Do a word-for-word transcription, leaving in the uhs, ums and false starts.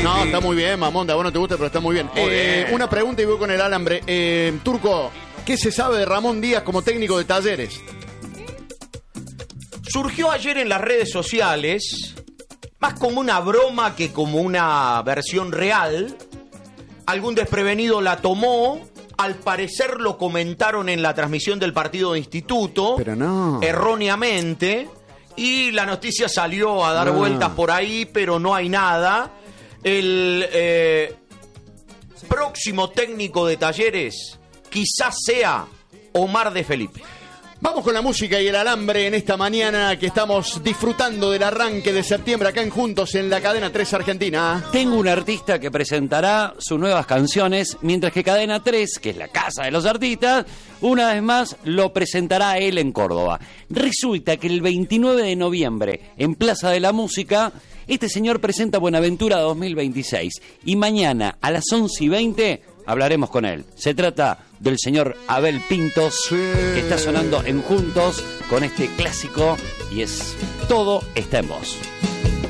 No, está muy bien, Mamonda, vos no te gusta, pero está muy bien. Muy Eh, bien. Una pregunta y voy con el alambre. Eh, Turco, ¿qué se sabe de Ramón Díaz como técnico de Talleres? Surgió ayer en las redes sociales, más como una broma que como una versión real. Algún desprevenido la tomó. Al parecer lo comentaron en la transmisión del partido de Instituto. Pero no. Erróneamente. Y la noticia salió a dar No. vueltas por ahí, pero no hay nada. El eh, próximo técnico de Talleres quizás sea Omar de Felipe. Vamos con la música y el alambre en esta mañana que estamos disfrutando del arranque de septiembre acá en Juntos en la Cadena tres Argentina. Tengo un artista que presentará sus nuevas canciones, mientras que Cadena tres, que es la casa de los artistas, una vez más lo presentará él en Córdoba. Resulta que el veintinueve de noviembre, en Plaza de la Música, este señor presenta Buenaventura dos mil veintiséis. Y mañana a las once y veinte hablaremos con él. Se trata del señor Abel Pintos, Sí. que está sonando en Juntos con este clásico y es Todo está en vos.